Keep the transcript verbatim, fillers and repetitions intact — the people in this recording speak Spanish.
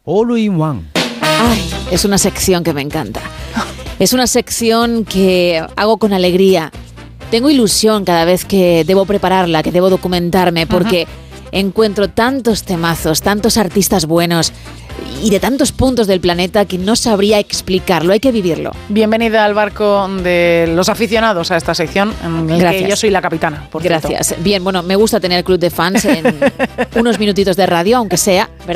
All in One. Ay, es una sección que me encanta. Es una sección que hago con alegría. Tengo ilusión cada vez que debo prepararla, que debo documentarme, porque uh-huh. encuentro tantos temazos, tantos artistas buenos y de tantos puntos del planeta que no sabría explicarlo, hay que vivirlo. Bienvenida al barco de los aficionados a esta sección, en el Gracias. que yo soy la capitana, por Gracias. cierto. Bien, bueno, me gusta tener club de fans en unos minutitos de radio, aunque sea, ¿verdad?